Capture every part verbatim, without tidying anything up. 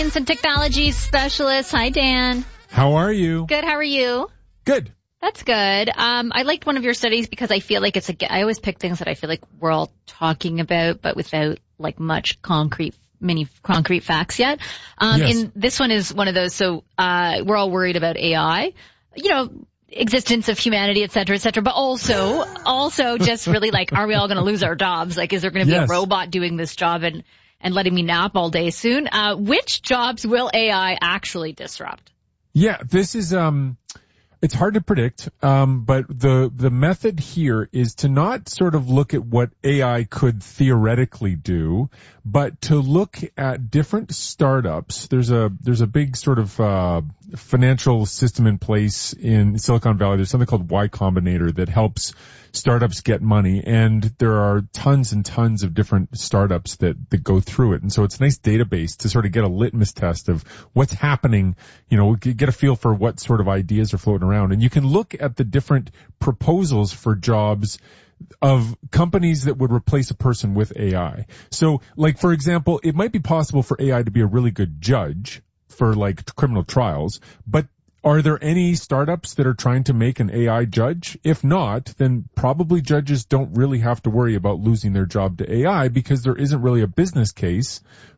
And technology specialist. Hi, Dan. How are you? Good. How are you? Good. That's good. Um, I liked one of your studies because I feel like it's a, I always pick things that I feel like we're all talking about, but without like much concrete, many concrete facts yet. Um, yes. And this one is one of those. So, uh, we're all worried about A I, you know, existence of humanity, et cetera, et cetera, but also, also just really like, are we all going to lose our jobs? Like, is there going to be yes. a robot doing this job and, and letting me nap all day soon? Uh, which jobs will A I actually disrupt? Yeah, this is, um, it's hard to predict, um, but the, the method here is to not sort of look at what A I could theoretically do, but to look at different startups. There's a, there's a big sort of, uh, financial system in place in Silicon Valley. There's something called Y Combinator that helps startups get money, and there are tons and tons of different startups that, that go through it. And so it's a nice database to sort of get a litmus test of what's happening, you know, get a feel for what sort of ideas are floating around. And you can look at the different proposals for jobs of companies that would replace a person with A I. So, like, for example, it might be possible for A I to be a really good judge for, like, criminal trials, but are there any startups that are trying to make an A I judge? If not, then probably judges don't really have to worry about losing their job to A I because there isn't really a business case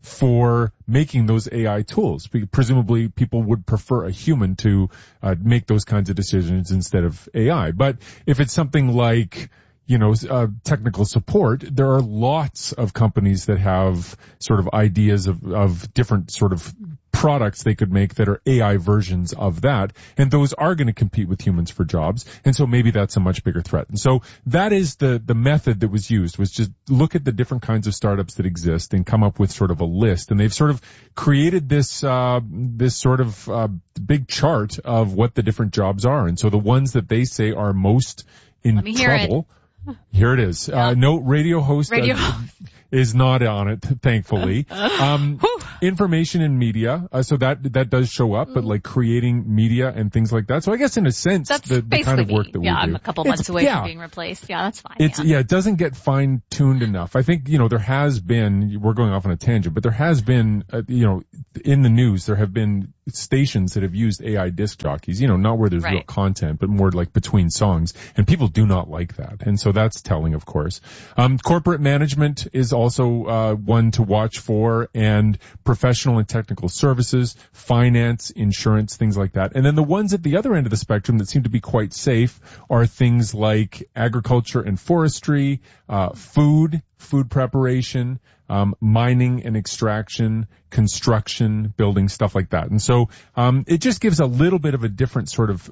for making those A I tools. Presumably people would prefer a human to uh, make those kinds of decisions instead of A I. But if it's something like, you know, uh, technical support, there are lots of companies that have sort of ideas of, of different sort of products they could make that are A I versions of that. And those are going to compete with humans for jobs. And so maybe that's a much bigger threat. And so that is the, the method that was used, was just look at the different kinds of startups that exist and come up with sort of a list. And they've sort of created this, uh, this sort of, uh, big chart of what the different jobs are. And so the ones that they say are most in Let me hear trouble. It. Here it is. Yeah. Uh, no radio host radio. Uh, is not on it, thankfully. Um, information and media. Uh, so that, that does show up, but like creating media and things like that. So I guess in a sense, that's the, the kind of work that me. yeah, we do. I'm a couple months it's, away yeah. from being replaced. Yeah, that's fine. It's, yeah. yeah, it doesn't get fine tuned enough. I think, you know, there has been, we're going off on a tangent, but there has been, uh, you know, in the news, there have been stations that have used A I disc jockeys, you know, not where there's right. real content, but more like between songs. And people do not like that. And so that's telling, of course. Um, corporate management is also, uh, one to watch for, and professional and technical services, finance, insurance, things like that. And then the ones at the other end of the spectrum that seem to be quite safe are things like agriculture and forestry, uh, food, food preparation, um, mining and extraction, construction, building, stuff like that. And so, um, it just gives a little bit of a different sort of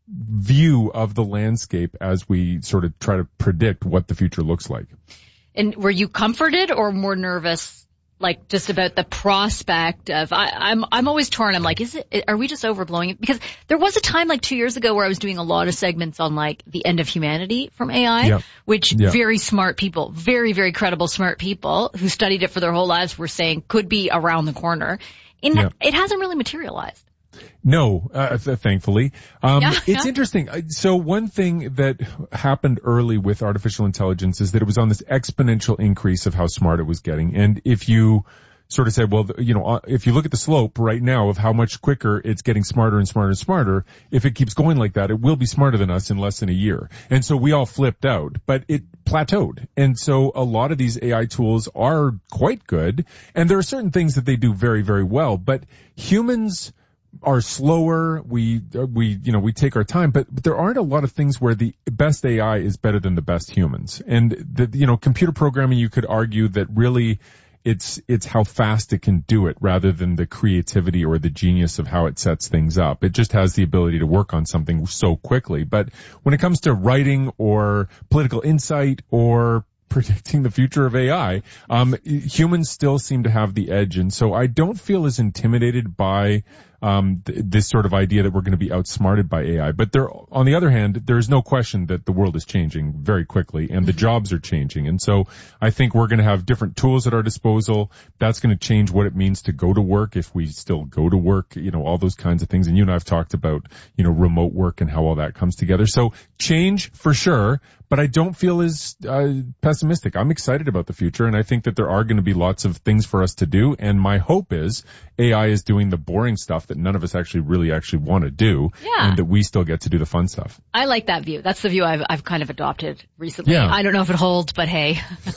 view of the landscape as we sort of try to predict what the future looks like. And were you comforted or more nervous, like just about the prospect of? I, I'm I'm always torn. I'm like, is it? Are we just overblowing it? Because there was a time like two years ago where I was doing a lot of segments on like the end of humanity from A I, yep. which yep. very smart people, very very credible smart people who studied it for their whole lives were saying could be around the corner. And yep. it hasn't really materialized. No, uh, th- thankfully. Um, yeah, it's yeah. interesting. So one thing that happened early with artificial intelligence is that it was on this exponential increase of how smart it was getting. And if you sort of said, well, you know, if you look at the slope right now of how much quicker it's getting smarter and smarter and smarter, if it keeps going like that, it will be smarter than us in less than a year. And so we all flipped out, but it plateaued. And so a lot of these A I tools are quite good. And there are certain things that they do very, very well, but humans are slower. We, we, you know, we take our time, but, but there aren't a lot of things where the best A I is better than the best humans. And the, you know, computer programming, you could argue that really it's, it's how fast it can do it rather than the creativity or the genius of how it sets things up. It just has the ability to work on something so quickly. But when it comes to writing or political insight or predicting the future of A I, um, humans still seem to have the edge. And so I don't feel as intimidated by um, th- this sort of idea that we're going to be outsmarted by A I. But there, on the other hand, there is no question that the world is changing very quickly and the jobs are changing. And so I think we're going to have different tools at our disposal. That's going to change what it means to go to work, if we still go to work, you know, all those kinds of things. And you and I have talked about, you know, remote work and how all that comes together. So change for sure, but I don't feel as uh, pessimistic. I'm excited about the future, and I think that there are going to be lots of things for us to do. And my hope is A I is doing the boring stuff that none of us actually really actually want to do, yeah. and that we still get to do the fun stuff. I like that view. That's the view I've I've kind of adopted recently. Yeah. I don't know if it holds, but hey,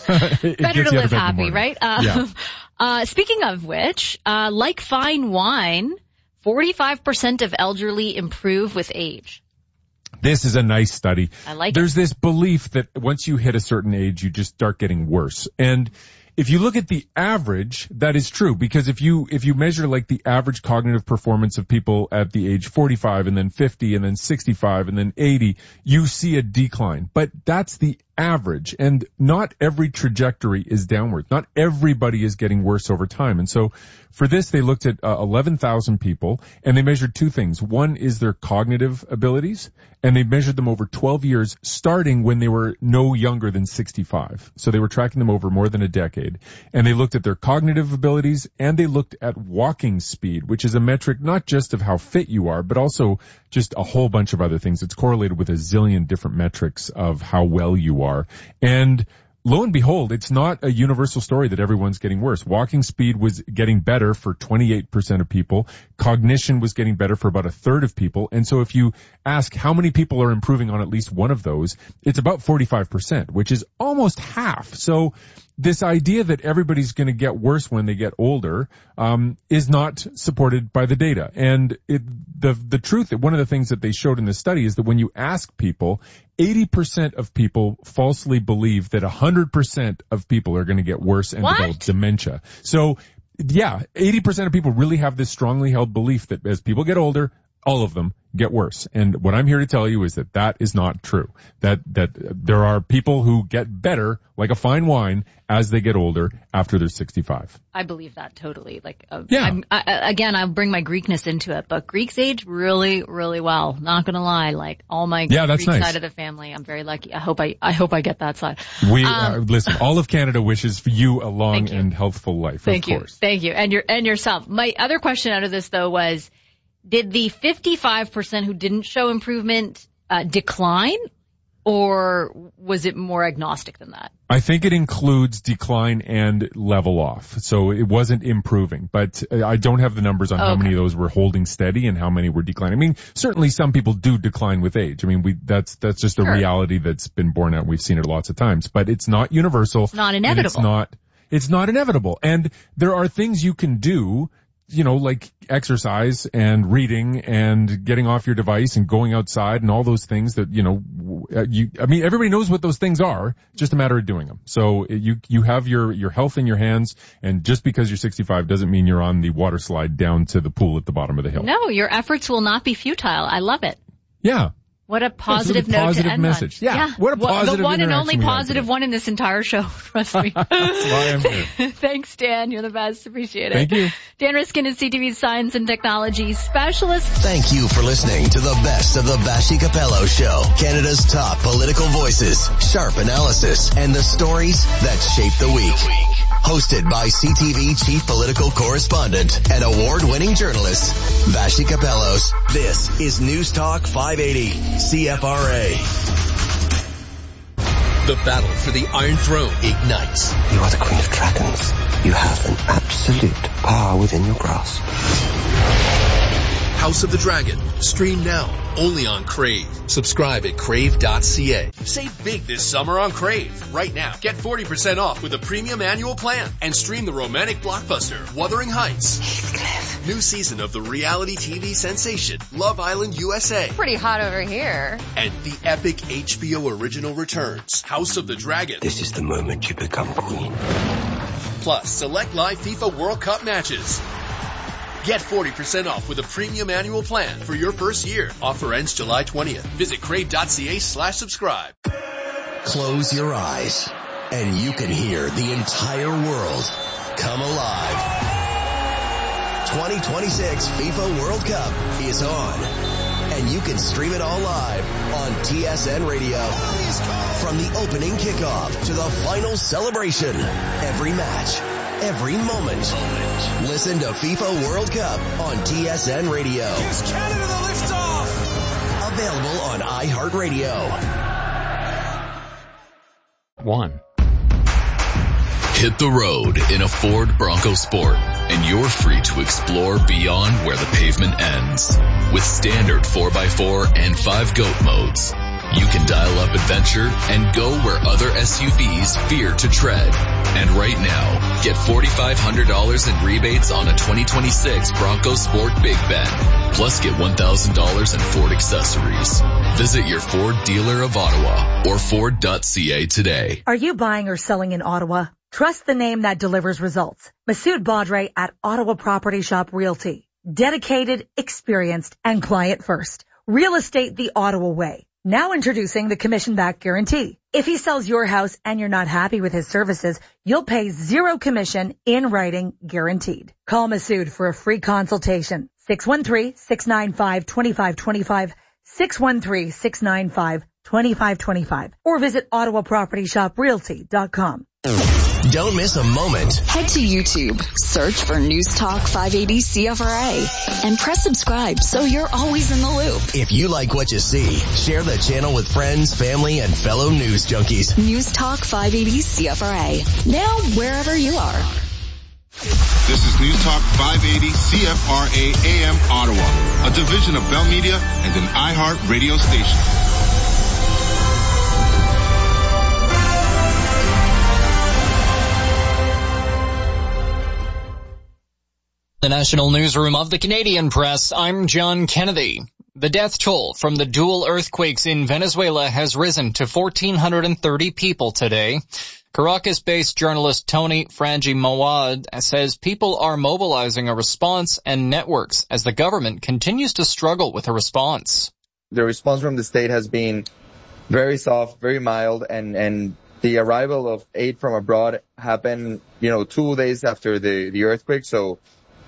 it better to live happy, morning. right? Uh, yeah. uh, speaking of which, uh, like fine wine, forty-five percent of elderly improve with age. This is a nice study. I like There's it. this belief that once you hit a certain age, you just start getting worse. And if you look at the average, that is true, because if you, if you measure like the average cognitive performance of people at the age forty-five and then fifty and then sixty-five and then eighty, you see a decline. But that's the average, and not every trajectory is downward. Not everybody is getting worse over time. And so for this, they looked at uh, eleven thousand people, and they measured two things. One is their cognitive abilities, and they measured them over twelve years, starting when they were no younger than sixty-five. So they were tracking them over more than a decade. And they looked at their cognitive abilities, and they looked at walking speed, which is a metric not just of how fit you are, but also just a whole bunch of other things. It's correlated with a zillion different metrics of how well you are. And lo and behold, it's not a universal story that everyone's getting worse. Walking speed was getting better for twenty-eight percent of people. Cognition was getting better for about a third of people. And so if you ask how many people are improving on at least one of those, it's about forty-five percent, which is almost half. So this idea that everybody's going to get worse when they get older um is not supported by the data. And it, the the truth, one of the things that they showed in the study is that when you ask people, eighty percent of people falsely believe that one hundred percent of people are going to get worse and What? develop dementia. So yeah, eighty percent of people really have this strongly held belief that as people get older, all of them get worse. And what I'm here to tell you is that that is not true. That, that there are people who get better, like a fine wine, as they get older after they're sixty-five. I believe that totally. Like, uh, Yeah. I'm, I, again, I'll bring my Greekness into it, but Greeks age really, really well. Not gonna lie. Like all my Yeah, that's Greek nice. side of the family, I'm very lucky. I hope I, I hope I get that side. We, Um, uh, listen, all of Canada wishes for you a long Thank you. and healthful life, Thank of you. course. Thank you. And your, and yourself. My other question out of this though was, did the fifty-five percent who didn't show improvement, uh, decline? Or was it more agnostic than that? I think it includes decline and level off. So it wasn't improving, but I don't have the numbers on how Okay. many of those were holding steady and how many were declining. I mean, certainly some people do decline with age. I mean, we, that's, that's just a Sure. reality that's been borne out. We've seen it lots of times, but it's not universal. It's not and inevitable. It's not, it's not inevitable. And there are things you can do, you know, like exercise and reading and getting off your device and going outside and all those things that, you know, you, I mean, everybody knows what those things are, just a matter of doing them. So you, you have your, your health in your hands, and just because you're sixty-five doesn't mean you're on the water slide down to the pool at the bottom of the hill. No, your efforts will not be futile. I love it. Yeah. What a positive really note positive to end message. on. Yeah, what a positive The one and interaction only we had positive today. one in this entire show. Trust me. That's why I'm here. Thanks, Dan. You're the best. Appreciate it. Thank you. Dan Riskin is C T V's science and technology specialist. Thank you for listening to the best of the Bashi Capello Show. Canada's top political voices, sharp analysis, and the stories that shape the week. Hosted by C T V chief political correspondent and award-winning journalist, Bashi Capellos. This is News Talk five eighty, C F R A. The battle for the Iron Throne ignites. You are the Queen of Dragons. You have an absolute power within your grasp. House of the Dragon. Stream now. Only on Crave. Subscribe at crave dot c a. Save big this summer on Crave. Right now, get forty percent off with a premium annual plan and stream the romantic blockbuster Wuthering Heights. Heathcliff. New season of the reality T V sensation Love Island U S A. Pretty hot over here. And the epic H B O original returns House of the Dragon. This is the moment you become queen. Plus, select live FIFA World Cup matches. Get forty percent off with a premium annual plan for your first year. Offer ends July twentieth. Visit crave dot c a slash subscribe. Close your eyes and you can hear the entire world come alive. twenty twenty-six FIFA World Cup is on. And you can stream it all live on T S N Radio. From the opening kickoff to the final celebration, every match, every moment. Listen to FIFA World Cup on T S N Radio. Gives Canada the liftoff. Available on iHeartRadio. One. Hit the road in a Ford Bronco Sport, and you're free to explore beyond where the pavement ends. With standard four by four and five GOAT modes, you can dial up adventure and go where other S U Vs fear to tread. And right now, get four thousand five hundred dollars in rebates on a twenty twenty-six Bronco Sport Big Bend. Plus get one thousand dollars in Ford accessories. Visit your Ford dealer of Ottawa or Ford dot C A today. Are you buying or selling in Ottawa? Trust the name that delivers results. Masood Badre at Ottawa Property Shop Realty. Dedicated, experienced, and client first. Real estate the Ottawa way. Now introducing the commission-back guarantee. If he sells your house and you're not happy with his services, you'll pay zero commission in writing guaranteed. Call Masood for a free consultation. six one three, six nine five, two five two five, six one three, six nine five, two five two five, or visit ottawa property shop realty dot com. Don't miss a moment. Head to YouTube, search for News Talk five eighty C F R A, and press subscribe so you're always in the loop. If you like what you see, share the channel with friends, family, and fellow news junkies. News Talk five eighty C F R A, now wherever you are. This is News Talk five eighty C F R A A M Ottawa, a division of Bell Media and an iHeart radio station. The National Newsroom of the Canadian Press, I'm John Kennedy. The death toll from the dual earthquakes in Venezuela has risen to one thousand four hundred thirty people today. Caracas-based journalist Tony Frangi-Mawad says people are mobilizing a response and networks as the government continues to struggle with a response. The response from the state has been very soft, very mild, and, and the arrival of aid from abroad happened, you know, two days after the, the earthquake, so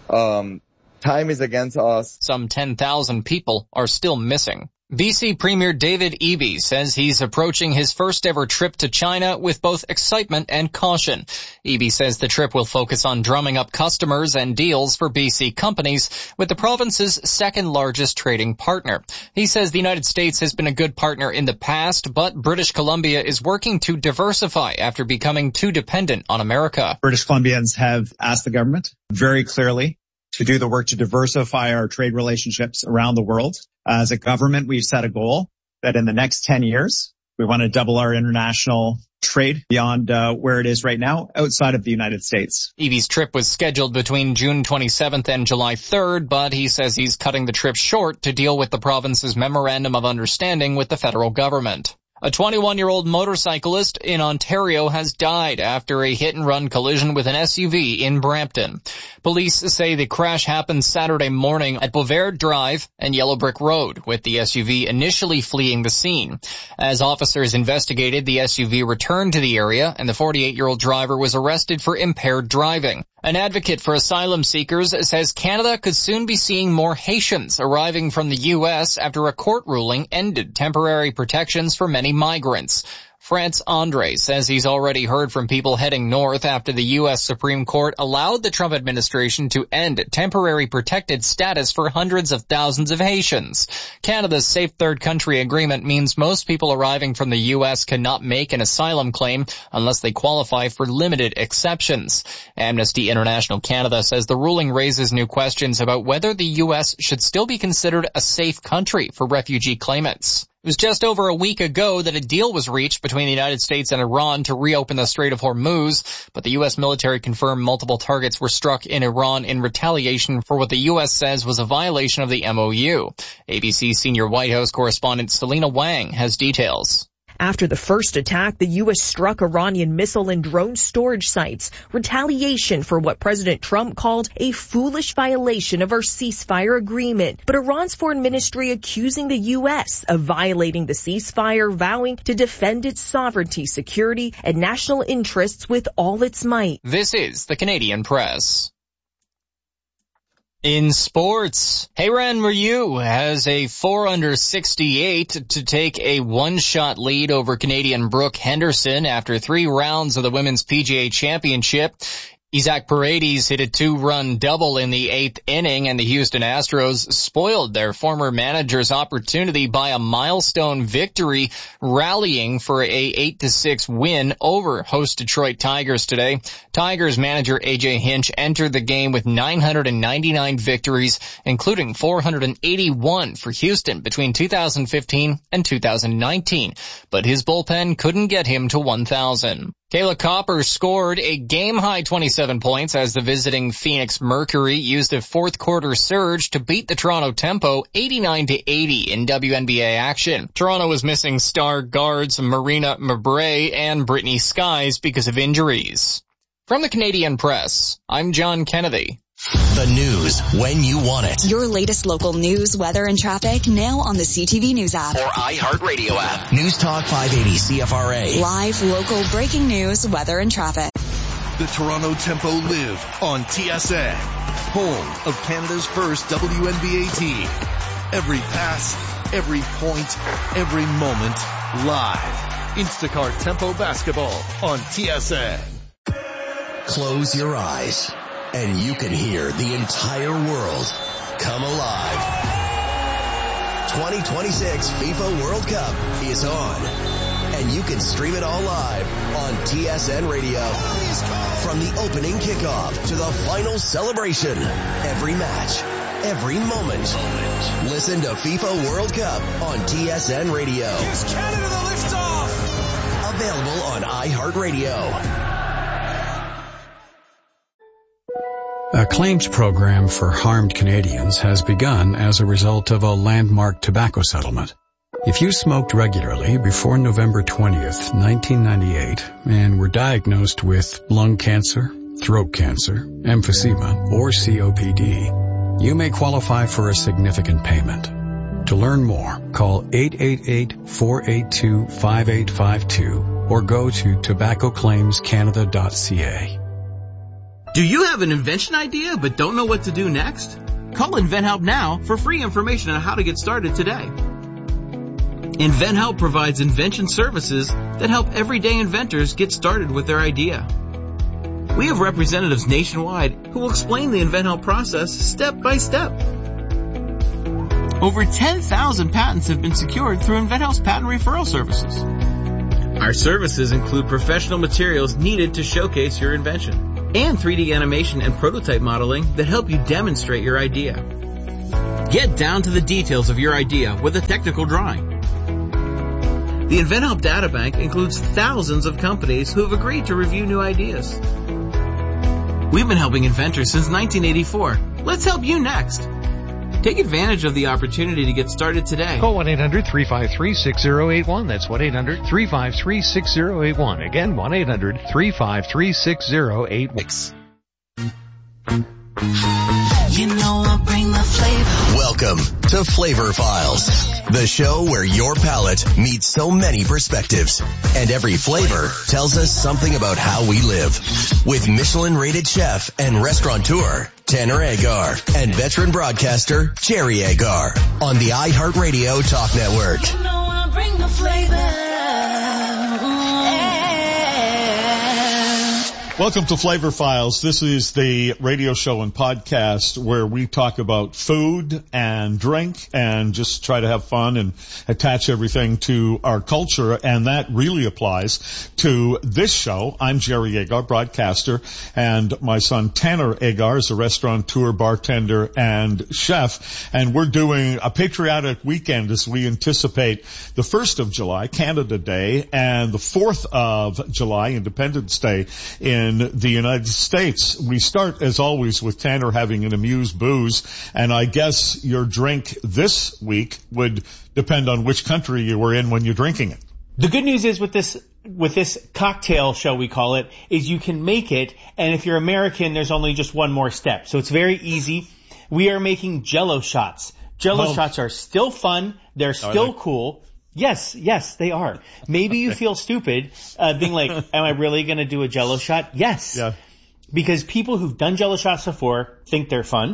Um, time is against us. Some ten thousand people are still missing. B C Premier David Eby says he's approaching his first ever trip to China with both excitement and caution. Eby says the trip will focus on drumming up customers and deals for B C companies with the province's second largest trading partner. He says the United States has been a good partner in the past, but British Columbia is working to diversify after becoming too dependent on America. British Columbians have asked the government very clearly to do the work to diversify our trade relationships around the world. As a government, we've set a goal that in the next ten years, we want to double our international trade beyond uh, where it is right now outside of the United States. Eby's trip was scheduled between June twenty-seventh and July third, but he says he's cutting the trip short to deal with the province's memorandum of understanding with the federal government. A twenty-one-year-old motorcyclist in Ontario has died after a hit-and-run collision with an S U V in Brampton. Police say the crash happened Saturday morning at Bovaird Drive and Yellow Brick Road, with the S U V initially fleeing the scene. As officers investigated, the S U V returned to the area, and the forty-eight-year-old driver was arrested for impaired driving. An advocate for asylum seekers says Canada could soon be seeing more Haitians arriving from the U S after a court ruling ended temporary protections for many migrants. France Andre says he's already heard from people heading north after the U S Supreme Court allowed the Trump administration to end temporary protected status for hundreds of thousands of Haitians. Canada's Safe Third Country Agreement means most people arriving from the U S cannot make an asylum claim unless they qualify for limited exceptions. Amnesty International Canada says the ruling raises new questions about whether the U S should still be considered a safe country for refugee claimants. It was just over a week ago that a deal was reached between the United States and Iran to reopen the Strait of Hormuz, but the U S military confirmed multiple targets were struck in Iran in retaliation for what the U S says was a violation of the M O U. A B C senior White House correspondent Selena Wang has details. After the first attack, the U S struck Iranian missile and drone storage sites, retaliation for what President Trump called a foolish violation of our ceasefire agreement. But Iran's foreign ministry accusing the U S of violating the ceasefire, vowing to defend its sovereignty, security, and national interests with all its might. This is the Canadian Press. In sports, Heyran Ryu has a four under sixty-eight to take a one-shot lead over Canadian Brooke Henderson after three rounds of the Women's P G A Championship. Isaac Paredes hit a two-run double in the eighth inning, and the Houston Astros spoiled their former manager's opportunity by a milestone victory, rallying for a eight to six win over host Detroit Tigers today. Tigers manager A J Hinch entered the game with nine hundred ninety-nine victories, including four hundred eighty-one for Houston between two thousand fifteen and two thousand nineteen, but his bullpen couldn't get him to one thousand. Kayla Copper scored a game-high twenty-seven points as the visiting Phoenix Mercury used a fourth-quarter surge to beat the Toronto Tempo eighty-nine to eighty in W N B A action. Toronto was missing star guards Marina Mabrey and Brittany Skies because of injuries. From the Canadian Press, I'm John Kennedy. The news when you want it. Your latest local news, weather, and traffic now on the C T V News app. Or iHeartRadio app. News Talk five eighty C F R A. Live, local, breaking news, weather, and traffic. The Toronto Tempo live on T S N, home of Canada's first W N B A team. Every pass, every point, every moment, live. Instacart Tempo basketball on T S N. Close your eyes, and you can hear the entire world come alive. twenty twenty-six FIFA World Cup is on, and you can stream it all live on T S N Radio. From the opening kickoff to the final celebration, every match, every moment. Listen to FIFA World Cup on T S N Radio. Gives Canada the liftoff. Available on iHeartRadio. A claims program for harmed Canadians has begun as a result of a landmark tobacco settlement. If you smoked regularly before November twentieth, nineteen ninety-eight, and were diagnosed with lung cancer, throat cancer, emphysema, or C O P D, you may qualify for a significant payment. To learn more, call eight eight eight, four eight two, five eight five two or go to tobacco claims canada dot c a. Do you have an invention idea but don't know what to do next? Call InventHelp now for free information on how to get started today. InventHelp provides invention services that help everyday inventors get started with their idea. We have representatives nationwide who will explain the InventHelp process step by step. Over ten thousand patents have been secured through InventHelp's patent referral services. Our services include professional materials needed to showcase your invention, and three D animation and prototype modeling that help you demonstrate your idea. Get down to the details of your idea with a technical drawing. The InventHelp Databank includes thousands of companies who have agreed to review new ideas. We've been helping inventors since nineteen eighty-four. Let's help you next. Take advantage of the opportunity to get started today. Call one eight hundred, three five three, six zero eight one. That's one eight hundred, three five three, six zero eight one. Again, one eight hundred, three five three, six zero eight one. You know I'll bring the flavor. Welcome to Flavor Files, the show where your palate meets so many perspectives, and every flavor tells us something about how we live. With Michelin-rated chef and restaurateur Tanner Agar and veteran broadcaster Jerry Agar on the iHeartRadio Talk Network. You know I'll bring the flavor. Welcome to Flavor Files. This is the radio show and podcast where we talk about food and drink and just try to have fun and attach everything to our culture. And that really applies to this show. I'm Jerry Agar, broadcaster, and my son Tanner Agar is a restaurateur, bartender, and chef. And we're doing a patriotic weekend as we anticipate the first of July, Canada Day, and the fourth of July, Independence Day, in the United States. We start, as always, with Tanner having an amuse booze, and I guess your drink this week would depend on which country you were in when you're drinking it. The good news is with this with this cocktail, shall we call it, is you can make it, and if you're American, there's only just one more step. So it's very easy. We are making Jell-O shots. Jell-O oh. shots are still fun. They're still they? cool. Yes, yes, they are. Maybe you feel stupid, uh, being like, am I really going to do a Jell-O shot? Yes. Yeah. Because people who've done Jell-O shots before think they're fun.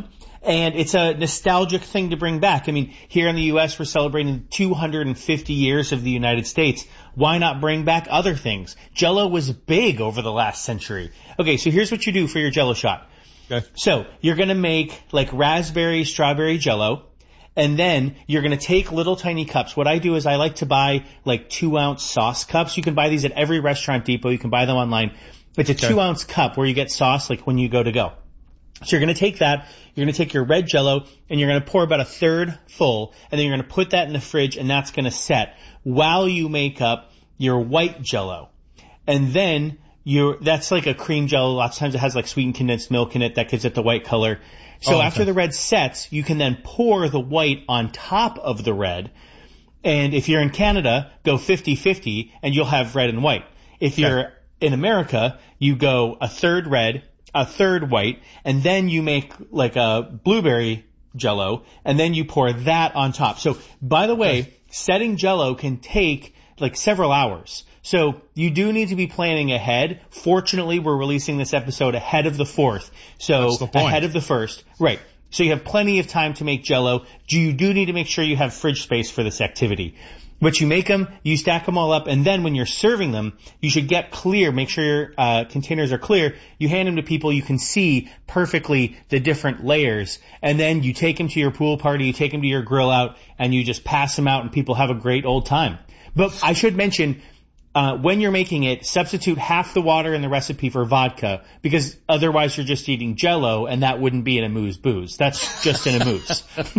And it's a nostalgic thing to bring back. I mean, here in the U S, we're celebrating two hundred fifty years of the United States. Why not bring back other things? Jell-O was big over the last century. Okay, so here's what you do for your Jell-O shot. Okay. So you're going to make like raspberry, strawberry Jell-O. And then you're going to take little tiny cups. What I do is I like to buy like two ounce sauce cups. You can buy these at every restaurant depot. You can buy them online. It's a okay. two ounce cup where you get sauce like when you go to go. So you're going to take that, you're going to take your red Jell-O, and you're going to pour about a third full, and then you're going to put that in the fridge, and that's going to set while you make up your white Jell-O. And then you're, that's like a cream Jell-O. Lots of times it has like sweetened condensed milk in it that gives it the white color. So oh, okay. after the red sets, you can then pour the white on top of the red. And if you're in Canada, go fifty-fifty, and you'll have red and white. If okay. you're in America, you go a third red, a third white, and then you make like a blueberry Jell-O, and then you pour that on top. So, by the way, setting Jell-O can take like several hours. So you do need to be planning ahead. Fortunately, we're releasing this episode ahead of the fourth. So ahead of the first. Right. So you have plenty of time to make Jell-O. You do need to make sure you have fridge space for this activity. But you make them, you stack them all up, and then when you're serving them, you should get clear, make sure your uh, containers are clear. You hand them to people, you can see perfectly the different layers, and then you take them to your pool party, you take them to your grill out, and you just pass them out, and people have a great old time. But I should mention, uh, when you're making it, substitute half the water in the recipe for vodka, because otherwise you're just eating Jell-O, and that wouldn't be an amuse-bouche. That's just an amuse.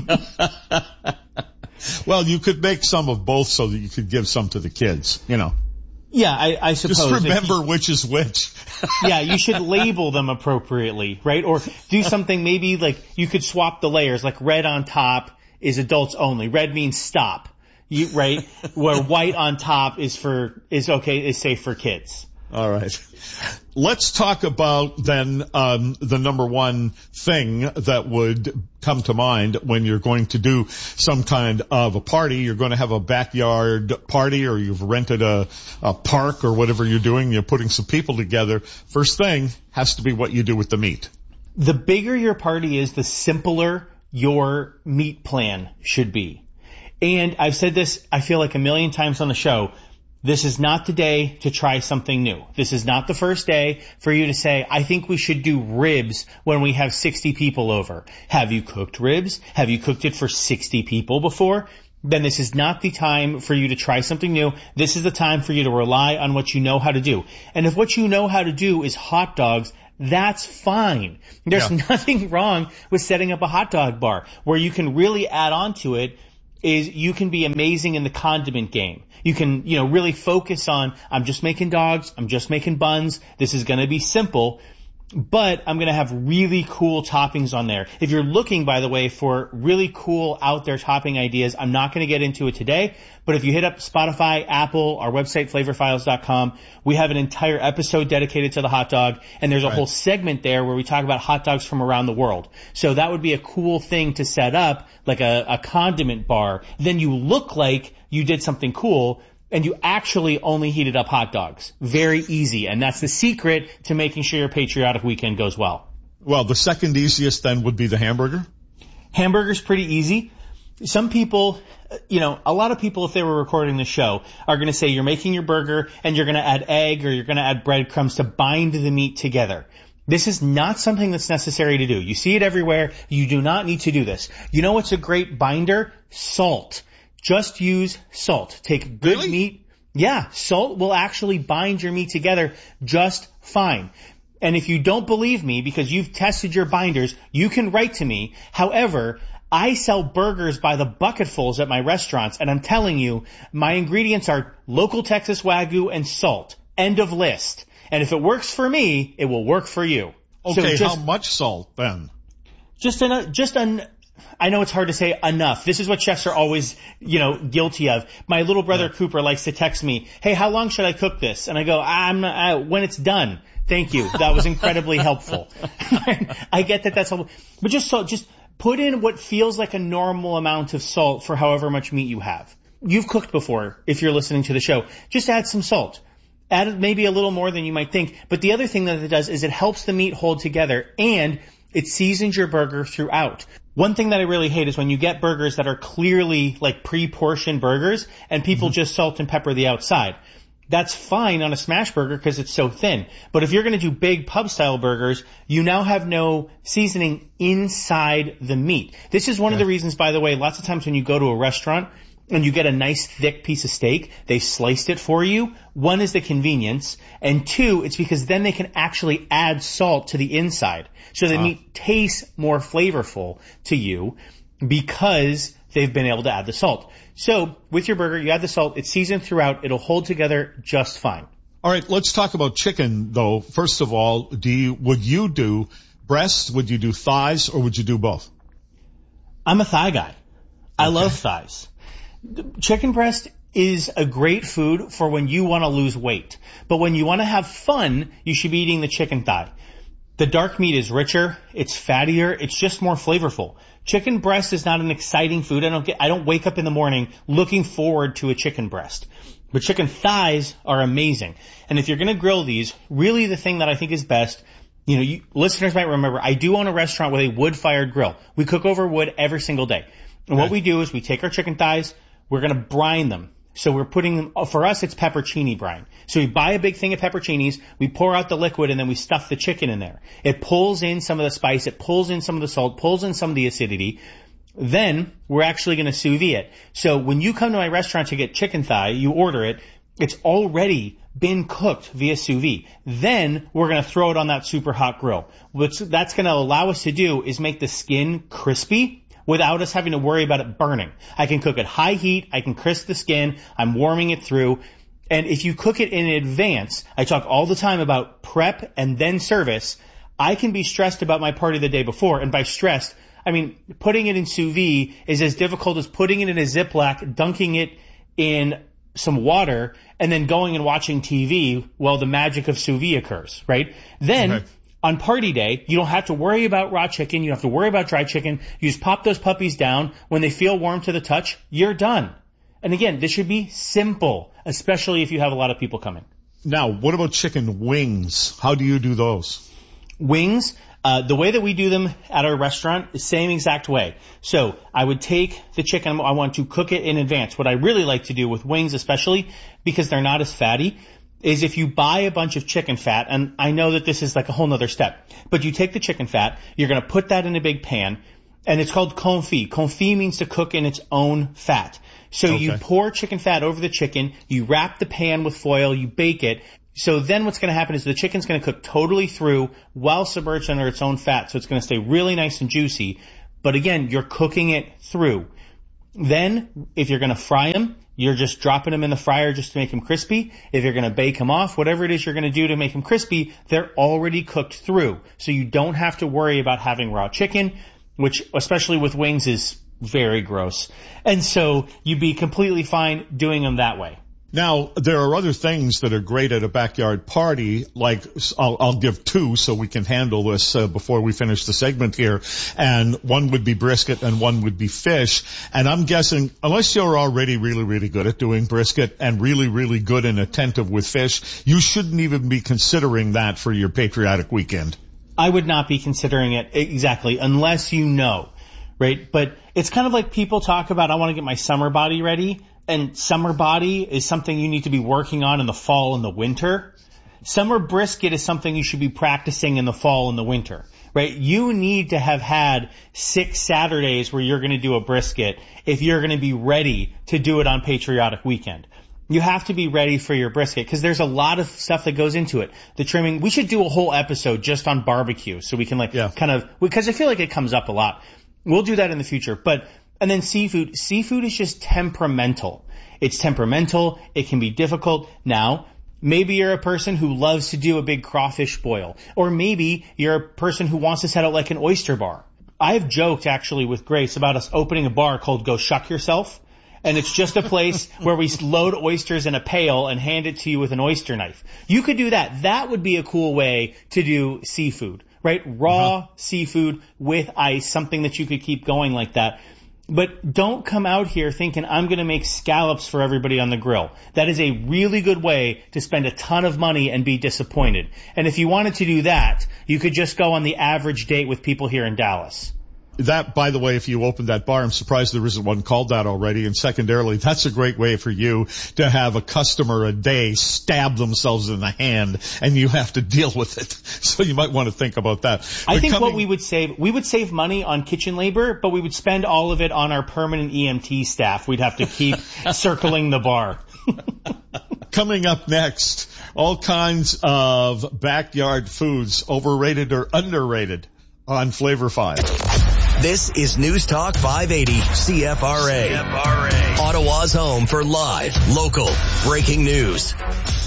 Well, you could make some of both so that you could give some to the kids, you know. Yeah, I, I suppose. Just remember you, which is which. Yeah, you should label them appropriately, right? Or do something maybe like you could swap the layers, like red on top is adults only. Red means stop, you, right? Where white on top is for, is okay, is safe for kids. All right. Let's talk about then um, the number one thing that would come to mind when you're going to do some kind of a party. You're going to have a backyard party, or you've rented a, a park or whatever you're doing. You're putting some people together. First thing has to be what you do with the meat. The bigger your party is, the simpler your meat plan should be. And I've said this, I feel like a million times on the show. This is not the day to try something new. This is not the first day for you to say, I think we should do ribs when we have sixty people over. Have you cooked ribs? Have you cooked it for sixty people before? Then this is not the time for you to try something new. This is the time for you to rely on what you know how to do. And if what you know how to do is hot dogs, that's fine. There's yeah. nothing wrong with setting up a hot dog bar. Where you can really add on to it is you can be amazing in the condiment game. You can, you know, really focus on, I'm just making dogs, I'm just making buns, this is going to be simple, but I'm going to have really cool toppings on there. If you're looking, by the way, for really cool out there topping ideas, I'm not going to get into it today, but if you hit up Spotify, Apple, our website, flavor files dot com, we have an entire episode dedicated to the hot dog, and there's a right. whole segment there where we talk about hot dogs from around the world. So that would be a cool thing to set up, like a, a condiment bar. Then you look like you did something cool, and you actually only heated up hot dogs. Very easy, and that's the secret to making sure your patriotic weekend goes well. Well, the second easiest then would be the hamburger? Hamburger's pretty easy. Some people, you know, a lot of people, if they were recording the show, are going to say you're making your burger and you're going to add egg or you're going to add breadcrumbs to bind the meat together. This is not something that's necessary to do. You see it everywhere. You do not need to do this. You know what's a great binder? Salt. Just use salt. Take good really? meat. Yeah, salt will actually bind your meat together just fine. And if you don't believe me because you've tested your binders, you can write to me. However, I sell burgers by the bucketfuls at my restaurants, and I'm telling you, my ingredients are local Texas Wagyu and salt. End of list. And if it works for me, it will work for you. Okay, so just, how much salt then? Just an, just an, I know it's hard to say enough. This is what chefs are always, you know, guilty of. My little brother yeah. Cooper likes to text me, hey, how long should I cook this? And I go, I'm not, I, when it's done. Thank you. That was incredibly helpful. I get that that's helpful. But just so, just put in what feels like a normal amount of salt for however much meat you have. You've cooked before if you're listening to the show. Just add some salt. Add maybe a little more than you might think. But the other thing that it does is it helps the meat hold together, and it seasons your burger throughout. One thing that I really hate is when you get burgers that are clearly like pre-portioned burgers and people mm-hmm. just salt and pepper the outside. That's fine on a smash burger because it's so thin. But if you're going to do big pub style burgers, you now have no seasoning inside the meat. This is one okay. of the reasons, by the way, lots of times when you go to a restaurant and you get a nice thick piece of steak, they sliced it for you. One is the convenience, and two, it's because then they can actually add salt to the inside. So the uh. meat tastes more flavorful to you because they've been able to add the salt. So with your burger, you add the salt, it's seasoned throughout, it'll hold together just fine. All right, let's talk about chicken though. First of all, do you, would you do breast, would you do thighs, or would you do both? I'm a thigh guy. I okay. love thighs. Chicken breast is a great food for when you want to lose weight. But when you want to have fun, you should be eating the chicken thigh. The dark meat is richer, it's fattier, it's just more flavorful. Chicken breast is not an exciting food. I don't get, I don't wake up in the morning looking forward to a chicken breast. But chicken thighs are amazing. And if you're going to grill these, really the thing that I think is best, you know, you, listeners might remember, I do own a restaurant with a wood-fired grill. We cook over wood every single day. And what we do is we take our chicken thighs, we're going to brine them. So we're putting them, for us, it's peppercini brine. So we buy a big thing of pepperoncinis, we pour out the liquid, and then we stuff the chicken in there. It pulls in some of the spice, it pulls in some of the salt, pulls in some of the acidity. Then we're actually going to sous vide it. So when you come to my restaurant to get chicken thigh, you order it, it's already been cooked via sous vide. Then we're going to throw it on that super hot grill. What that's going to allow us to do is make the skin crispy without us having to worry about it burning. I can cook at high heat, I can crisp the skin, I'm warming it through. And if you cook it in advance, I talk all the time about prep and then service, I can be stressed about my party the day before. And by stressed, I mean, putting it in sous vide is as difficult as putting it in a Ziploc, dunking it in some water, and then going and watching T V while the magic of sous vide occurs, right? Then, okay. on party day, you don't have to worry about raw chicken. You don't have to worry about dry chicken. You just pop those puppies down. When they feel warm to the touch, you're done. And again, this should be simple, especially if you have a lot of people coming. Now, what about chicken wings? How do you do those? Wings, uh, the way that we do them at our restaurant, the same exact way. So I would take the chicken, I want to cook it in advance. What I really like to do with wings, especially because they're not as fatty, is if you buy a bunch of chicken fat, and I know that this is like a whole nother step, but you take the chicken fat, you're going to put that in a big pan, and it's called confit. Confit means to cook in its own fat. So okay. you pour chicken fat over the chicken, you wrap the pan with foil, you bake it. So then what's going to happen is the chicken's going to cook totally through while submerged under its own fat. So it's going to stay really nice and juicy. But again, you're cooking it through. Then, if you're going to fry them, you're just dropping them in the fryer just to make them crispy. If you're going to bake them off, whatever it is you're going to do to make them crispy, they're already cooked through. So you don't have to worry about having raw chicken, which, especially with wings, is very gross. And so you'd be completely fine doing them that way. Now, there are other things that are great at a backyard party, like I'll, I'll give two so we can handle this uh, before we finish the segment here. And one would be brisket and one would be fish. And I'm guessing, unless you're already really, really good at doing brisket and really, really good and attentive with fish, you shouldn't even be considering that for your patriotic weekend. I would not be considering it exactly unless you know, right? But it's kind of like people talk about, I want to get my summer body ready. And summer body is something you need to be working on in the fall and the winter. Summer brisket is something you should be practicing in the fall and the winter, right? You need to have had six Saturdays where you're going to do a brisket if you're going to be ready to do it on patriotic weekend. You have to be ready for your brisket because there's a lot of stuff that goes into it. The trimming, we should do a whole episode just on barbecue so we can like yeah. kind of, because I feel like it comes up a lot. We'll do that in the future, but and then seafood. Seafood is just temperamental. It's temperamental. It can be difficult. Now, maybe you're a person who loves to do a big crawfish boil. Or maybe you're a person who wants to set out like an oyster bar. I've joked actually with Grace about us opening a bar called Go Shuck Yourself. And it's just a place where we load oysters in a pail and hand it to you with an oyster knife. You could do that. That would be a cool way to do seafood, right? Raw uh-huh. seafood with ice, something that you could keep going like that. But don't come out here thinking I'm going to make scallops for everybody on the grill. That is a really good way to spend a ton of money and be disappointed. And if you wanted to do that, you could just go on the average date with people here in Dallas. That, by the way, if you open that bar, I'm surprised there isn't one called that already. And secondarily, that's a great way for you to have a customer a day stab themselves in the hand, and you have to deal with it. So you might want to think about that. I but think coming- what we would save, we would save money on kitchen labor, but we would spend all of it on our permanent E M T staff. We'd have to keep circling the bar. Coming up next, all kinds of backyard foods, overrated or underrated, on Flavor Files. This is News Talk five eighty C F R A. C F R A. Ottawa's home for live, local, breaking news.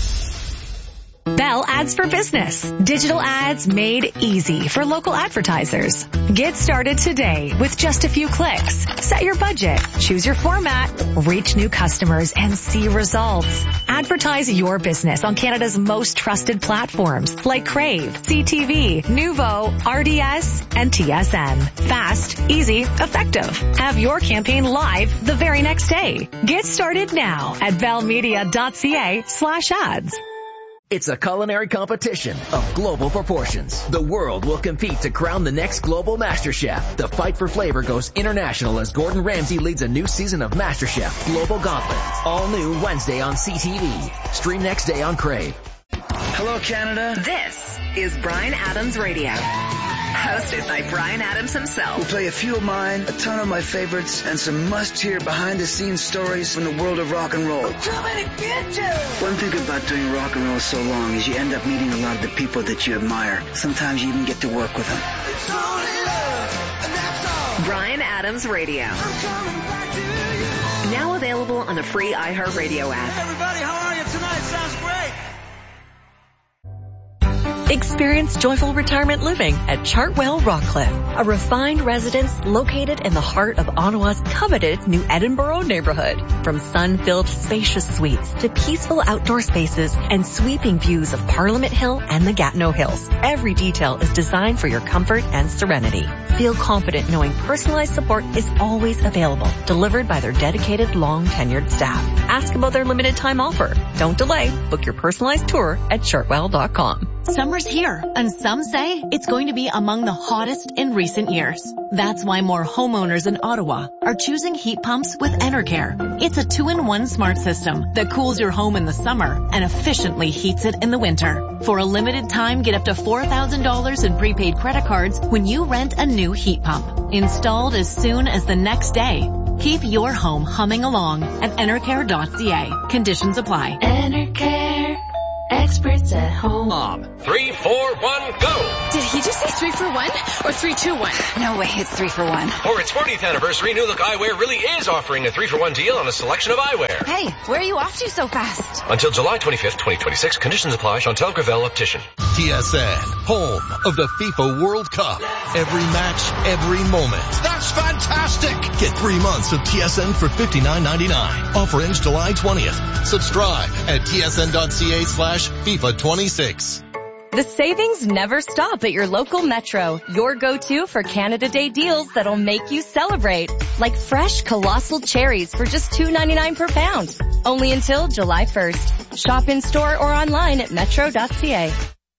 Bell Ads for Business. Digital ads made easy for local advertisers. Get started today with just a few clicks. Set your budget, choose your format, reach new customers, and see results. Advertise your business on Canada's most trusted platforms like Crave, C T V, Nuvo, R D S, and T S N. Fast, easy, effective. Have your campaign live the very next day. Get started now at bellmedia.ca slash ads. It's a culinary competition of global proportions. The world will compete to crown the next global MasterChef. The fight for flavor goes international as Gordon Ramsay leads a new season of MasterChef Global Gauntlet. All new Wednesday on C T V. Stream next day on Crave. Hello, Canada. This is Bryan Adams Radio. Hosted by Bryan Adams himself. We'll play a few of mine, a ton of my favorites, and some must-hear behind-the-scenes stories from the world of rock and roll. I'm coming to get you! One thing about doing rock and roll so long is you end up meeting a lot of the people that you admire. Sometimes you even get to work with them. It's only love, and that's all. Bryan Adams Radio. I'm coming back to you. Now available on the free iHeartRadio app. Hey everybody, how are you tonight? Sounds great. Experience joyful retirement living at Chartwell Rockcliffe, a refined residence located in the heart of Ottawa's coveted New Edinburgh neighborhood. From sun-filled spacious suites to peaceful outdoor spaces and sweeping views of Parliament Hill and the Gatineau Hills, every detail is designed for your comfort and serenity. Feel confident knowing personalized support is always available, delivered by their dedicated, long-tenured staff. Ask about their limited time offer. Don't delay. Book your personalized tour at chartwell dot com. Summer's here, and some say it's going to be among the hottest in recent years. That's why more homeowners in Ottawa are choosing heat pumps with Enercare. It's a two-in-one smart system that cools your home in the summer and efficiently heats it in the winter. For a limited time, get up to four thousand dollars in prepaid credit cards when you rent a new heat pump. Installed as soon as the next day. Keep your home humming along at enercare dot c a. Conditions apply. Enercare. Experts at home. Three, four, one, go! Did he just say three for one or three, two, one? No way, it's three for one. For its fortieth anniversary, New Look Eyewear really is offering a three for one deal on a selection of eyewear. Hey, where are you off to so fast? Until July twenty-fifth, twenty twenty-six. Conditions apply. Chantel Gravel, Optician. T S N, home of the FIFA World Cup. Every match, every moment. That's fantastic! Get three months of T S N for fifty-nine ninety-nine. Offer ends July twentieth. Subscribe at tsn.ca slash FIFA twenty-six. The savings never stop at your local Metro, your go-to for Canada Day deals that'll make you celebrate. Like fresh colossal cherries for just two ninety-nine per pound. Only until July first. Shop in store or online at metro dot c a.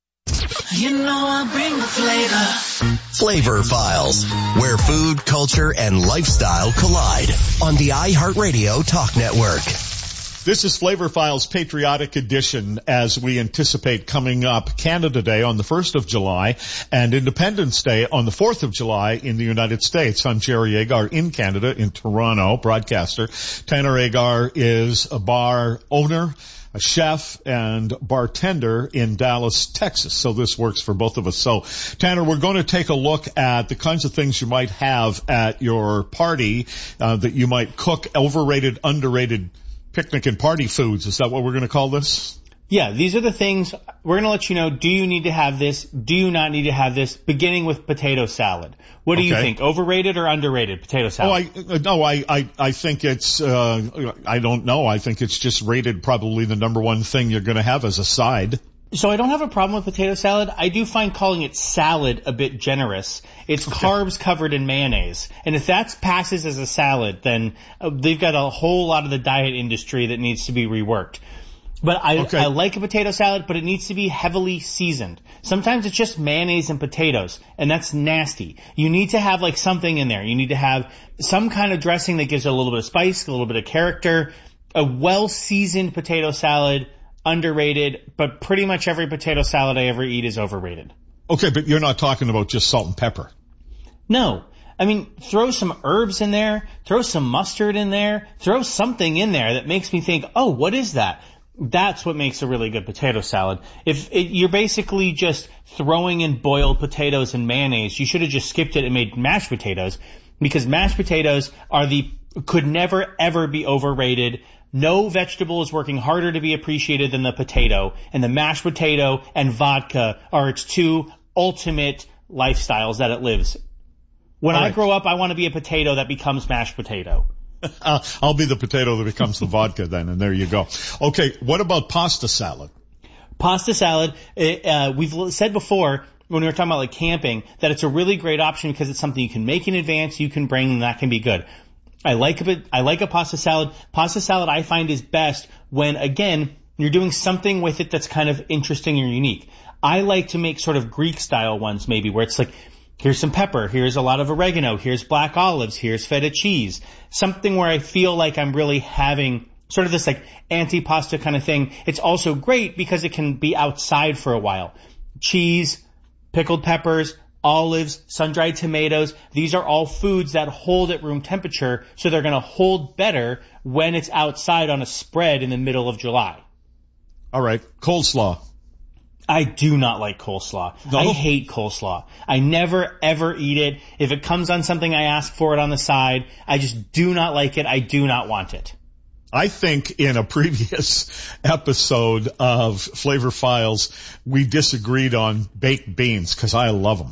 You know I bring the flavor. Flavor Files, where food, culture, and lifestyle collide on the iHeartRadio Talk Network. This is Flavor Files Patriotic Edition as we anticipate coming up Canada Day on the first of July and Independence Day on the fourth of July in the United States. I'm Jerry Agar in Canada, in Toronto, broadcaster. Tanner Agar is a bar owner, a chef, and bartender in Dallas, Texas. So this works for both of us. So, Tanner, we're going to take a look at the kinds of things you might have at your party uh, that you might cook, overrated, underrated picnic and party foods. Is that what we're going to call this? Yeah, these are the things we're going to let you know. Do you need to have this? Do you not need to have this? Beginning with potato salad. What do okay. you think? Overrated or underrated potato salad? Oh, I, no, I, I, I think it's, uh, I don't know. I think it's just rated probably the number one thing you're going to have as a side. So I don't have a problem with potato salad. I do find calling it salad a bit generous. It's okay. Carbs covered in mayonnaise. And if that passes as a salad, then uh, they've got a whole lot of the diet industry that needs to be reworked. But I, okay. I like a potato salad, but it needs to be heavily seasoned. Sometimes it's just mayonnaise and potatoes, and that's nasty. You need to have like something in there. You need to have some kind of dressing that gives it a little bit of spice, a little bit of character. A well-seasoned potato salad, underrated, but pretty much every potato salad I ever eat is overrated. Okay, but you're not talking about just salt and pepper. No. I mean, throw some herbs in there, throw some mustard in there, throw something in there that makes me think, oh, what is that? That's what makes a really good potato salad. If it, you're basically just throwing in boiled potatoes and mayonnaise, you should have just skipped it and made mashed potatoes, because mashed potatoes are the, could never ever be overrated. No vegetable is working harder to be appreciated than the potato, and the mashed potato and vodka are its two ultimate lifestyles that it lives. When All I right. grow up, I want to be a potato that becomes mashed potato. Uh, I'll be the potato that becomes the vodka then, and there you go. Okay, what about pasta salad? Pasta salad, uh, we've said before when we were talking about like camping that it's a really great option because it's something you can make in advance, you can bring, and that can be good. I like a, I like a pasta salad. Pasta salad I find is best when, again, you're doing something with it that's kind of interesting or unique. I like to make sort of Greek style ones maybe where it's like, here's some pepper, here's a lot of oregano, here's black olives, here's feta cheese. Something where I feel like I'm really having sort of this like antipasta kind of thing. It's also great because it can be outside for a while. Cheese, pickled peppers, olives, sun-dried tomatoes, these are all foods that hold at room temperature, so they're going to hold better when it's outside on a spread in the middle of July. All right, coleslaw. I do not like coleslaw. No? I hate coleslaw. I never, ever eat it. If it comes on something, I ask for it on the side. I just do not like it. I do not want it. I think in a previous episode of Flavor Files, we disagreed on baked beans because I love them.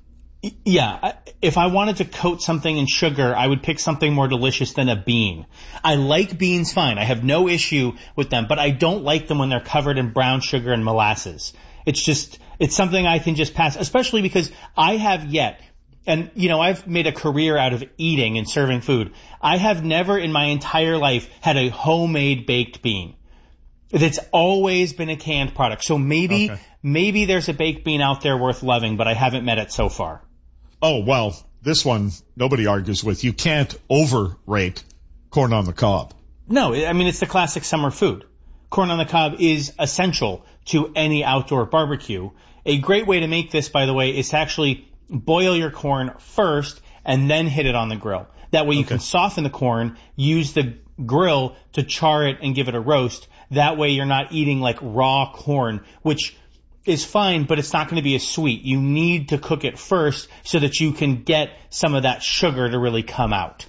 Yeah, if I wanted to coat something in sugar, I would pick something more delicious than a bean. I like beans fine. I have no issue with them, but I don't like them when they're covered in brown sugar and molasses. It's just, it's something I can just pass, especially because I have yet, and you know, I've made a career out of eating and serving food. I have never in my entire life had a homemade baked bean. It's always been a canned product. So maybe, okay. maybe there's a baked bean out there worth loving, but I haven't met it so far. Oh, well, this one nobody argues with. You can't overrate corn on the cob. No, I mean, it's the classic summer food. Corn on the cob is essential to any outdoor barbecue. A great way to make this, by the way, is to actually boil your corn first and then hit it on the grill. That way you okay. can soften the corn, use the grill to char it and give it a roast. That way you're not eating like raw corn, which is fine, but it's not going to be as sweet. You need to cook it first so that you can get some of that sugar to really come out.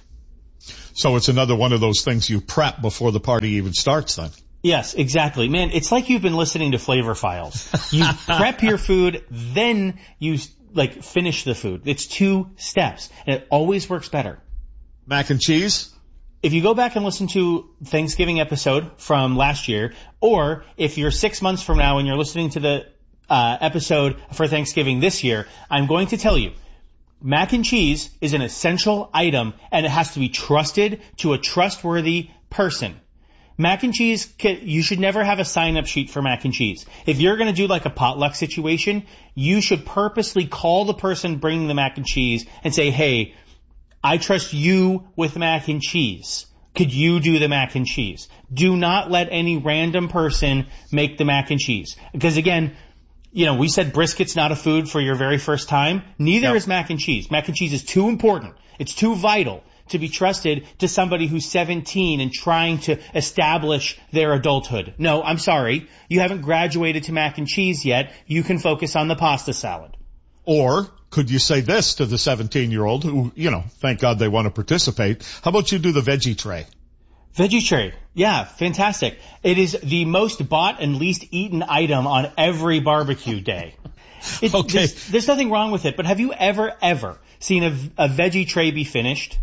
So it's another one of those things you prep before the party even starts then. Yes, exactly. Man, it's like you've been listening to Flavor Files. You prep your food, then you like finish the food. It's two steps, and it always works better. Mac and cheese? If you go back and listen to Thanksgiving episode from last year, or if you're six months from now and you're listening to the Uh, episode for Thanksgiving this year, I'm going to tell you, mac and cheese is an essential item and it has to be trusted to a trustworthy person. Mac and cheese, you should never have a sign-up sheet for mac and cheese. If you're going to do like a potluck situation, you should purposely call the person bringing the mac and cheese and say, hey, I trust you with mac and cheese. Could you do the mac and cheese? Do not let any random person make the mac and cheese. Because again, you know, we said brisket's not a food for your very first time. Neither no. is mac and cheese. Mac and cheese is too important. It's too vital to be trusted to somebody who's seventeen and trying to establish their adulthood. No, I'm sorry. You haven't graduated to mac and cheese yet. You can focus on the pasta salad. Or could you say this to the seventeen-year-old who, you know, thank God they want to participate. How about you do the veggie tray? Veggie tray. Yeah, fantastic. It is the most bought and least eaten item on every barbecue day. It, okay. There's, there's nothing wrong with it, but have you ever, ever seen a, a veggie tray be finished?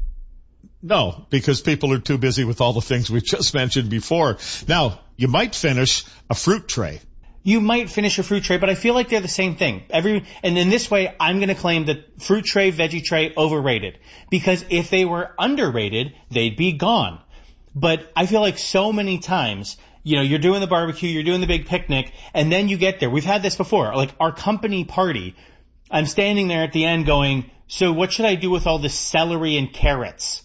No, because people are too busy with all the things we just mentioned before. Now, you might finish a fruit tray. you might finish a fruit tray, but I feel like they're the same thing. Every, and in this way, I'm going to claim that fruit tray, veggie tray, overrated. Because if they were underrated, they'd be gone. But I feel like so many times, you know, you're doing the barbecue, you're doing the big picnic, and then you get there. We've had this before, like our company party. I'm standing there at the end going, so what should I do with all this celery and carrots?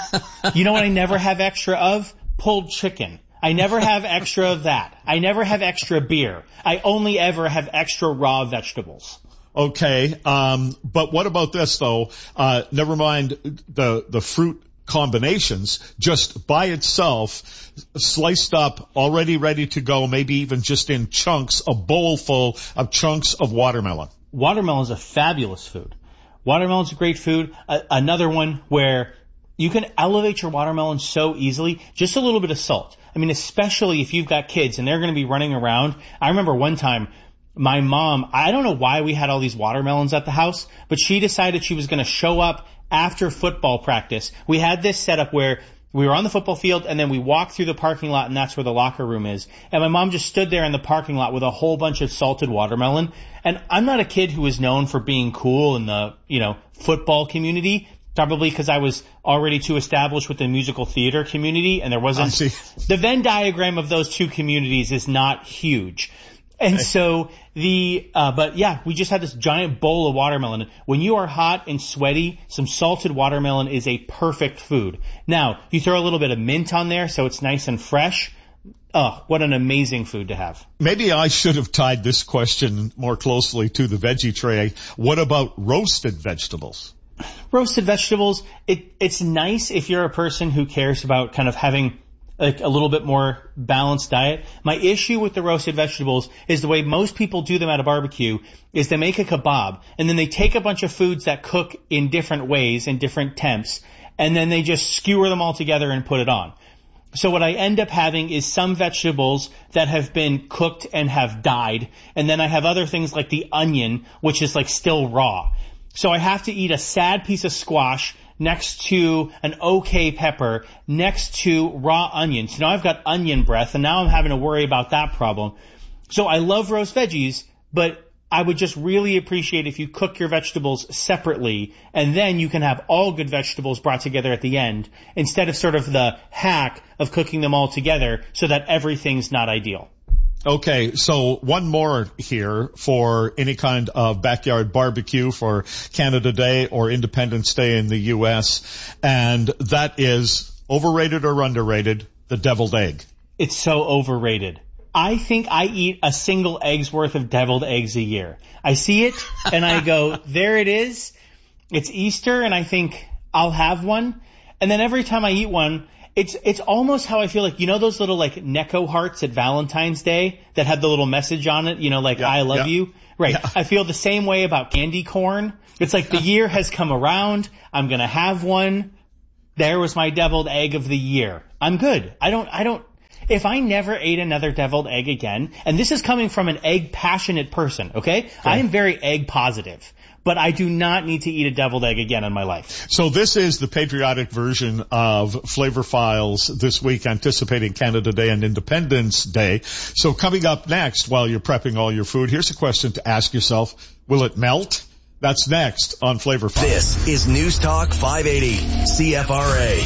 You know what I never have extra of? Pulled chicken. I never have extra of that. I never have extra beer. I only ever have extra raw vegetables. Okay, um, but what about this though? Uh, never mind the, the fruit combinations, just by itself, sliced up, already ready to go, maybe even just in chunks, a bowl full of chunks of watermelon. Watermelon is a fabulous food. Watermelon's a great food. Uh, another one where you can elevate your watermelon so easily. Just a little bit of salt. I mean, especially if you've got kids and they're going to be running around. I remember one time my mom, I don't know why we had all these watermelons at the house, but she decided she was going to show up after football practice. We had this setup where we were on the football field and then we walked through the parking lot and that's where the locker room is. And my mom just stood there in the parking lot with a whole bunch of salted watermelon. And I'm not a kid who is known for being cool in the, you know, football community. Probably because I was already too established with the musical theater community and there wasn't, the Venn diagram of those two communities is not huge. And okay. so the, uh, but yeah, we just had this giant bowl of watermelon. When you are hot and sweaty, some salted watermelon is a perfect food. Now, you throw a little bit of mint on there so it's nice and fresh. Oh, what an amazing food to have. Maybe I should have tied this question more closely to the veggie tray. What about roasted vegetables? Roasted vegetables, it, it's nice if you're a person who cares about kind of having like a little bit more balanced diet. My issue with the roasted vegetables is the way most people do them at a barbecue is they make a kebab and then they take a bunch of foods that cook in different ways in different temps and then they just skewer them all together and put it on. So what I end up having is some vegetables that have been cooked and have died, and then I have other things like the onion, which is like still raw. So I have to eat a sad piece of squash next to an okay pepper, next to raw onions. So now I've got onion breath, and now I'm having to worry about that problem. So I love roast veggies, but I would just really appreciate if you cook your vegetables separately, and then you can have all good vegetables brought together at the end, instead of sort of the hack of cooking them all together so that everything's not ideal. Okay, so one more here for any kind of backyard barbecue for Canada Day or Independence Day in the U S, and that is overrated or underrated, the deviled egg. It's so overrated. I think I eat a single egg's worth of deviled eggs a year. I see it and I go, there it is. It's Easter and I think I'll have one. And then every time I eat one, It's it's almost how I feel like, you know those little like Necco hearts at Valentine's Day that have the little message on it, you know, like, yeah, I love yeah. you? Right. Yeah. I feel the same way about candy corn. It's like the year has come around. I'm going to have one. There was my deviled egg of the year. I'm good. I don't, I don't, if I never ate another deviled egg again, and this is coming from an egg passionate person, okay? okay. I am very egg positive. But I do not need to eat a deviled egg again in my life. So this is the patriotic version of Flavor Files this week, anticipating Canada Day and Independence Day. So coming up next, while you're prepping all your food, here's a question to ask yourself. Will it melt? That's next on Flavor Files. This is News Talk five eighty C F R A.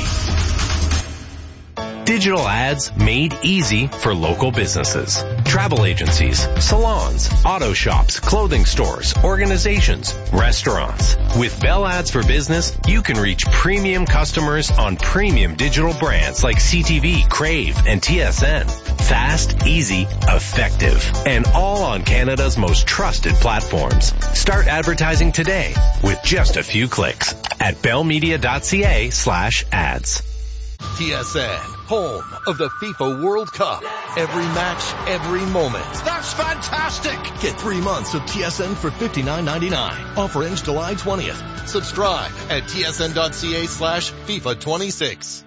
Digital ads made easy for local businesses. Travel agencies, salons, auto shops, clothing stores, organizations, restaurants. With Bell Ads for Business, you can reach premium customers on premium digital brands like C T V, Crave, and T S N. Fast, easy, effective, and all on Canada's most trusted platforms. Start advertising today with just a few clicks at bellmedia.ca slash ads. T S N, home of the FIFA World Cup. Every match, every moment. That's fantastic! Get three months of T S N for fifty-nine ninety-nine. Offer ends July twentieth. Subscribe at tsn.ca slash FIFA 26.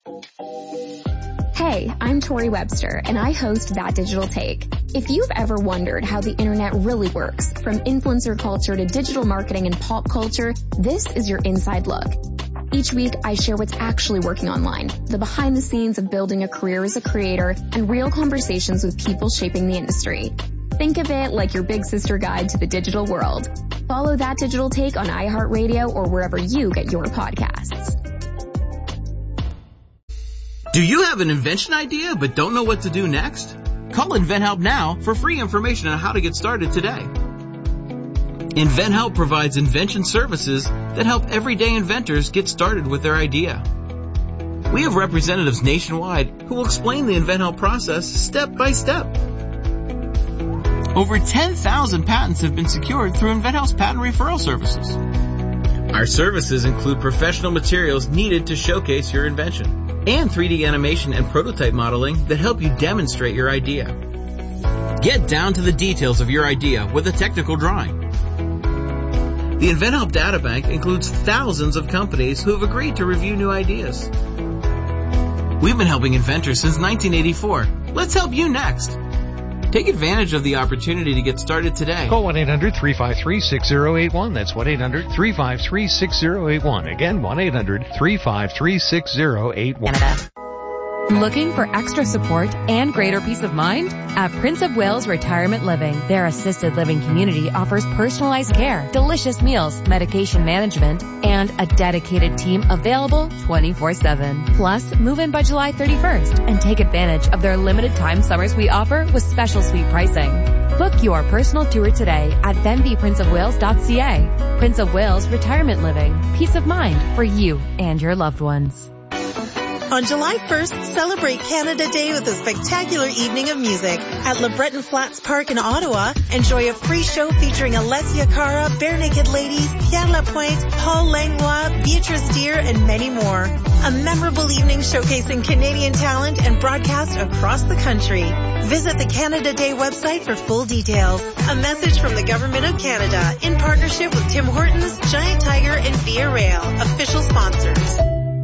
Hey, I'm Tori Webster, and I host That Digital Take. If you've ever wondered how the internet really works, from influencer culture to digital marketing and pop culture, this is your inside look. Each week, I share what's actually working online, the behind the scenes of building a career as a creator, and real conversations with people shaping the industry. Think of it like your big sister guide to the digital world. Follow That Digital Take on iHeartRadio or wherever you get your podcasts. Do you have an invention idea but don't know what to do next? Call InventHelp now for free information on how to get started today. InventHelp provides invention services that help everyday inventors get started with their idea. We have representatives nationwide who will explain the InventHelp process step by step. Over ten thousand patents have been secured through InventHelp's patent referral services. Our services include professional materials needed to showcase your invention and three D animation and prototype modeling that help you demonstrate your idea. Get down to the details of your idea with a technical drawing. The InventHelp Databank includes thousands of companies who have agreed to review new ideas. We've been helping inventors since nineteen eighty-four. Let's help you next. Take advantage of the opportunity to get started today. Call one eight hundred three five three six zero eight one. That's one eight hundred three five three six zero eight one. Again, one eight hundred three five three six zero eight one. Looking for extra support and greater peace of mind? At Prince of Wales Retirement Living, their assisted living community offers personalized care, delicious meals, medication management, and a dedicated team available twenty-four seven. Plus, move in by July thirty-first and take advantage of their limited time summer suite offer with special suite pricing. Book your personal tour today at benvie prince of wales dot c a. Prince of Wales Retirement Living. Peace of mind for you and your loved ones. On July first, celebrate Canada Day with a spectacular evening of music. At LeBreton Flats Park in Ottawa, enjoy a free show featuring Alessia Cara, Bare Naked Ladies, Pierre Lapointe, Paul Langlois, Beatrice Deer, and many more. A memorable evening showcasing Canadian talent and broadcast across the country. Visit the Canada Day website for full details. A message from the Government of Canada in partnership with Tim Hortons, Giant Tiger, and Via Rail, official sponsors.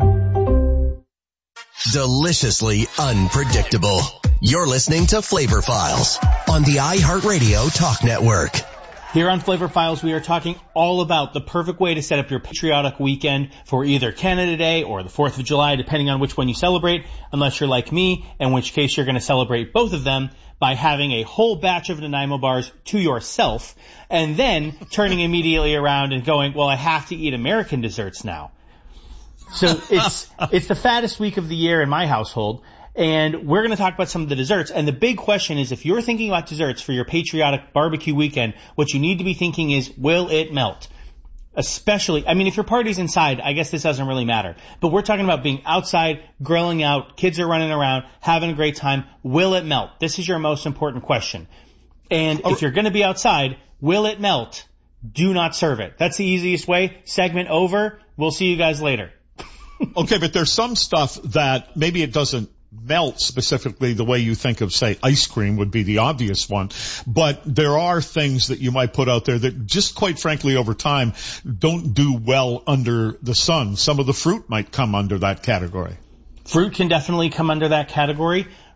Deliciously unpredictable. You're listening to Flavor Files on the iHeartRadio Talk Network. Here on Flavor Files, we are talking all about the perfect way to set up your patriotic weekend for either Canada Day or the fourth of July, depending on which one you celebrate, unless you're like me, in which case you're going to celebrate both of them by having a whole batch of Nanaimo bars to yourself, and then turning immediately around and going, well, I have to eat American desserts now. So it's it's the fattest week of the year in my household, and we're going to talk about some of the desserts. And the big question is, if you're thinking about desserts for your patriotic barbecue weekend, what you need to be thinking is, will it melt? Especially, I mean, if your party's inside, I guess this doesn't really matter. But we're talking about being outside, grilling out, kids are running around, having a great time. Will it melt? This is your most important question. And if you're going to be outside, will it melt? Do not serve it. That's the easiest way. Segment over. We'll see you guys later. Okay, but there's some stuff that maybe it doesn't melt specifically the way you think of, say, ice cream would be the obvious one. But there are things that you might put out there that just quite frankly over time don't do well under the sun. Some of the fruit might come under that category. Fruit can definitely come under that category.